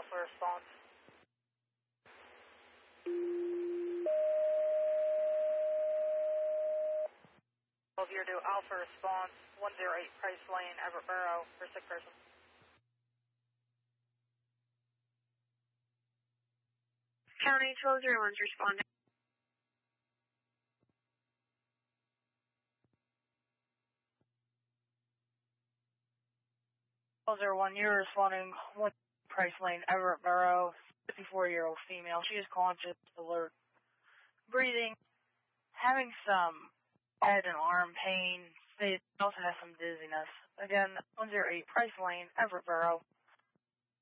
Alpha response. Over to Alpha response, 108 Price Lane, Everett Borough, for sick person. County 1201's responding. 1201, you're responding, 1 Price Lane, Everett Borough, 54-year-old female. She is conscious, alert, breathing, having some head and arm pain. They also have some dizziness. Again, 108 Price Lane, Everett Borough.